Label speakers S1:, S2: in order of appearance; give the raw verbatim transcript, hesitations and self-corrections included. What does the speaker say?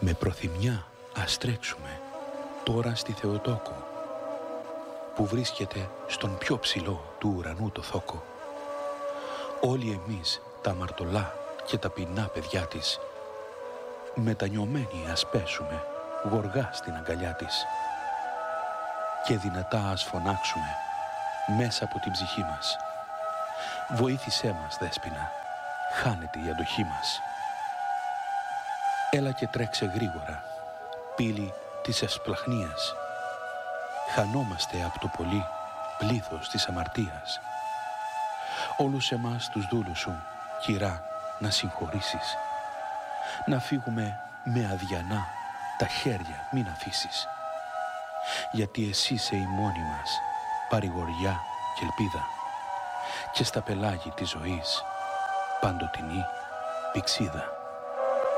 S1: Με προθυμιά ας τρέξουμε τώρα στη Θεοτόκο, που βρίσκεται στον πιο ψηλό του ουρανού το θόκο. Όλοι εμείς τα αμαρτωλά και τα πεινά παιδιά της, μετανιωμένοι ας πέσουμε γοργά στην αγκαλιά της και δυνατά ας φωνάξουμε μέσα από την ψυχή μας: βοήθησέ μας, Δέσποινα, χάνεται η αντοχή μας. Έλα και τρέξε γρήγορα, πύλη της ευσπλαχνίας, χανόμαστε από το πολύ πλήθος της αμαρτίας. Όλους εμάς τους δούλους σου, κυρά, να συγχωρήσεις, να φύγουμε με αδιανά τα χέρια μην αφήσεις, γιατί εσύ είσαι η μόνη μας παρηγοριά και ελπίδα και στα πελάγη της ζωής παντοτινή πηξίδα.